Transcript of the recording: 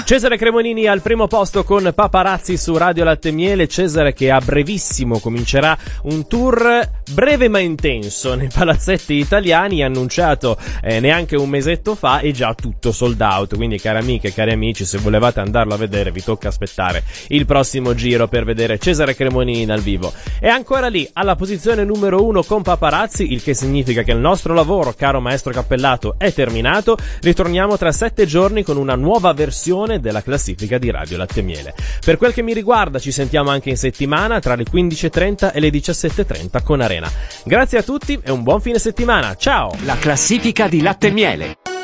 Cesare Cremonini al primo posto con Paparazzi su Radio Latte e Miele. Cesare che a brevissimo comincerà un tour breve ma intenso nei palazzetti italiani, annunciato neanche un mesetto fa e già tutto sold out. Quindi cari amiche e cari amici, se volevate andarlo a vedere vi tocca aspettare il prossimo giro per vedere Cesare Cremonini dal vivo. È ancora lì alla posizione numero 1 con Paparazzi, il che significa che il nostro lavoro, caro maestro Cappellato, è terminato. Ritorniamo tra 7 giorni con una nuova versione della classifica di Radio Latte e Miele. Per quel che mi riguarda ci sentiamo anche in settimana tra le 15.30 e le 17.30 con Arena. Grazie a tutti e un buon fine settimana. Ciao! La classifica di Latte e Miele.